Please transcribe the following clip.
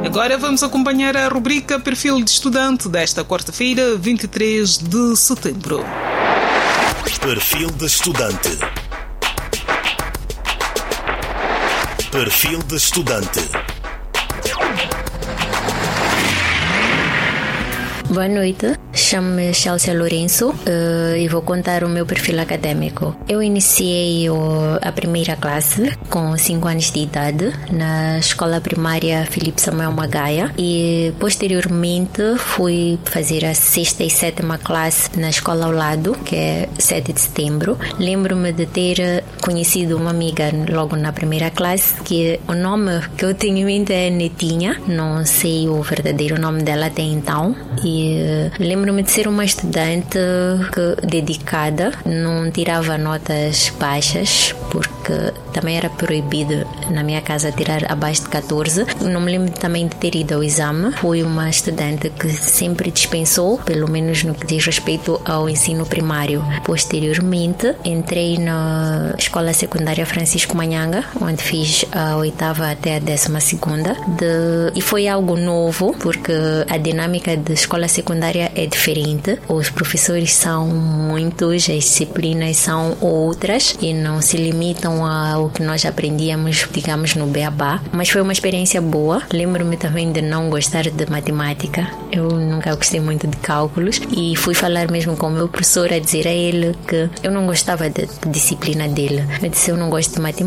Agora vamos acompanhar a rubrica Perfil de Estudante desta quarta-feira, 23 de setembro. Perfil de Estudante. Perfil de Estudante. Boa noite, chamo-me Chelsea Lourenço e vou contar o meu perfil acadêmico. Eu iniciei a primeira classe com 5 anos de idade na escola primária Filipe Samuel Magaia e posteriormente fui fazer a 6ª e 7ª classe na escola ao lado, que é 7 de setembro. Lembro-me de ter conhecido uma amiga logo na primeira classe, que o nome que eu tenho em mente é Netinha, não sei o verdadeiro nome dela até então. E lembro-me de ser uma estudante dedicada, não tirava notas baixas, porque também era proibido na minha casa tirar abaixo de 14. Não me lembro também de ter ido ao exame. Fui uma estudante que sempre dispensou, pelo menos no que diz respeito ao ensino primário. Posteriormente, entrei na escola secundária Francisco Manhanga, onde fiz a 8ª até a 12ª. E foi algo novo, porque a dinâmica de escola secundária é diferente. Os professores são muitos, as disciplinas são outras e não se limitam ao que nós aprendíamos, digamos, no beabá. Mas foi uma experiência boa. Lembro-me também de não gostar de matemática. Eu nunca gostei muito de cálculos e fui falar mesmo com o meu professor a dizer a ele que eu não gostava da disciplina dele. Eu disse, eu não gosto de matemática.